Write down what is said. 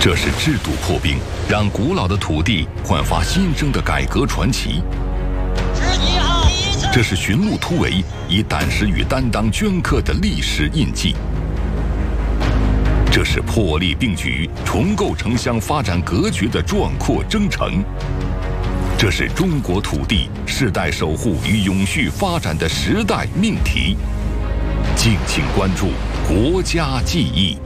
这是制度破冰，让古老的土地焕发新生的改革传奇。这是寻路突围，以胆识与担当镌刻的历史印记。这是破例并举，重构城乡发展格局的壮阔征程。这是中国土地世代守护与永续发展的时代命题。敬请关注国家记忆。